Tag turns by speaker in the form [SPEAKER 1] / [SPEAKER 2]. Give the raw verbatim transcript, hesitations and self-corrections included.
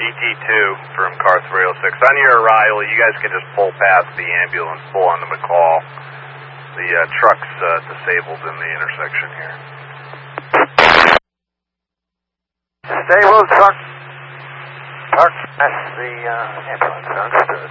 [SPEAKER 1] T two from car three oh six. On your arrival, you guys can just pull past the ambulance, pull on the McCall. The uh, truck's uh, disabled in the intersection here.
[SPEAKER 2] Disabled truck. Truck, that's the uh, ambulance, understood.